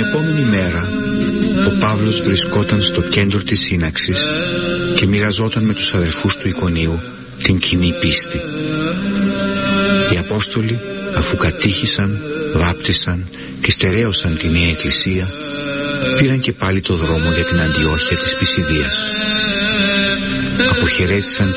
επόμενη μέρα ο Παύλος βρισκόταν στο κέντρο της σύναξης και μοιραζόταν με τους αδερφούς του Ικονίου την κοινή πίστη. Οι Απόστολοι, αφού κατήχησαν, βάπτισαν και στερέωσαν τη Νέα Εκκλησία, πήραν και πάλι το δρόμο για την Αντιόχεια της Πισιδίας. Αποχαιρέτησαν